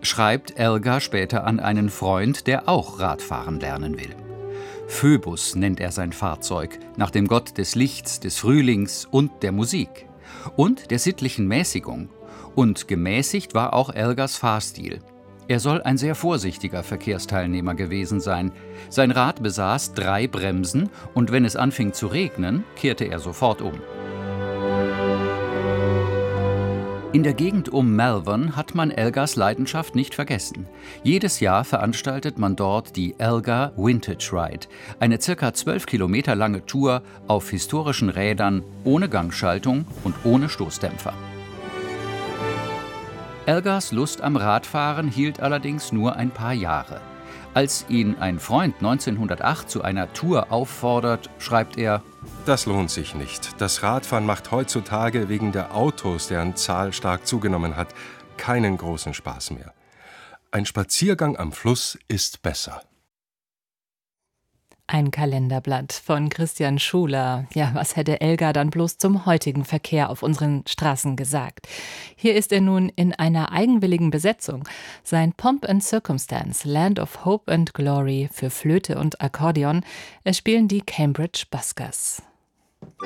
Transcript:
schreibt Elgar später an einen Freund, der auch Radfahren lernen will. Phoebus nennt er sein Fahrzeug, nach dem Gott des Lichts, des Frühlings und der Musik und der sittlichen Mäßigung. Und gemäßigt war auch Elgars Fahrstil. Er soll ein sehr vorsichtiger Verkehrsteilnehmer gewesen sein. Sein Rad besaß 3 Bremsen und wenn es anfing zu regnen, kehrte er sofort um. In der Gegend um Malvern hat man Elgars Leidenschaft nicht vergessen. Jedes Jahr veranstaltet man dort die Elgar Vintage Ride, eine ca. 12 Kilometer lange Tour auf historischen Rädern, ohne Gangschaltung und ohne Stoßdämpfer. Elgars Lust am Radfahren hielt allerdings nur ein paar Jahre. Als ihn ein Freund 1908 zu einer Tour auffordert, schreibt er: Das lohnt sich nicht. Das Radfahren macht heutzutage wegen der Autos, deren Zahl stark zugenommen hat, keinen großen Spaß mehr. Ein Spaziergang am Fluss ist besser. Ein Kalenderblatt von Christian Schuler. Ja, was hätte Elgar dann bloß zum heutigen Verkehr auf unseren Straßen gesagt? Hier ist er nun in einer eigenwilligen Besetzung. Sein Pomp and Circumstance, Land of Hope and Glory für Flöte und Akkordeon, es spielen die Cambridge Buskers.